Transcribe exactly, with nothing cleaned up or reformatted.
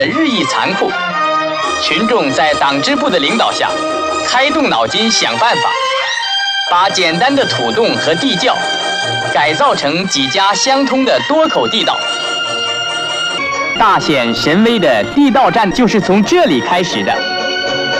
日益残酷，群众在党支部的领导下，开动脑筋想办法，把简单的土洞和地窖改造成几家相通的多口地道。大显神威的地道战就是从这里开始的。